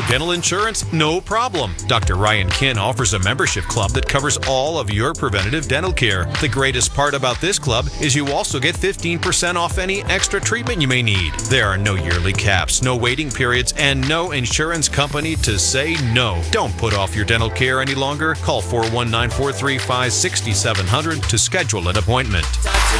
dental insurance? No problem. Dr. Ryan Kin offers a membership club that covers all of your preventative dental care. The greatest part about this club is you also get 15% off any extra treatment you may need. There are no yearly caps, no waiting periods, and no insurance company to say no. Don't put off your dental care any longer. Call 419-435-6700 to schedule an appointment.